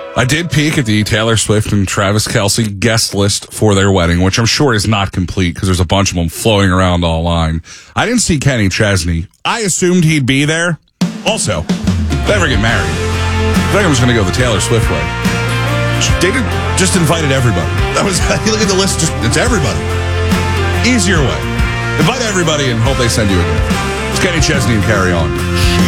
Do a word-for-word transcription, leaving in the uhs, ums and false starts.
I did peek at the Taylor Swift and Travis Kelce guest list for their wedding, which I'm sure is not complete because there's a bunch of them floating around online. I didn't see Kenny Chesney. I assumed he'd be there. Also, if they ever get married, I think I'm just going to go the Taylor Swift way. They did, just invited everybody. That was, you look at the list, just it's everybody. Easier way. Invite everybody and hope they send you a gift. It's Kenny Chesney and Carry On.